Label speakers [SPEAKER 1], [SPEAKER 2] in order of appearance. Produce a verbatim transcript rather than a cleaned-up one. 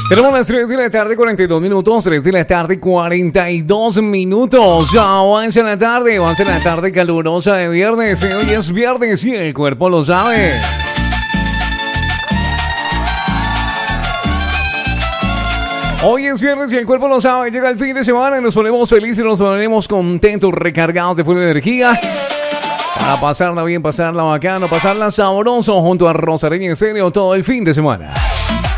[SPEAKER 1] Tenemos las tres de la tarde, cuarenta y dos minutos. tres de la tarde, cuarenta y dos minutos. Ya avance la tarde, avance la tarde calurosa de viernes. Hoy es viernes y el cuerpo lo sabe. Hoy es viernes y el cuerpo lo sabe. Llega el fin de semana y nos ponemos felices, nos ponemos contentos, recargados de full energía. Para pasarla bien, pasarla bacano, pasarla sabroso junto a Rosareña Estéreo todo el fin de semana.